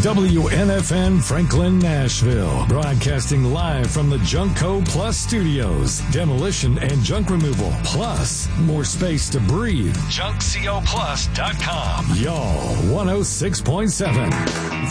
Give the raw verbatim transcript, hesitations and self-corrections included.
W N F N Franklin, Nashville. Broadcasting live from the Junkco Plus Studios. Demolition and junk removal. Plus, more space to breathe. junk co plus dot com. Y'all, one oh six point seven.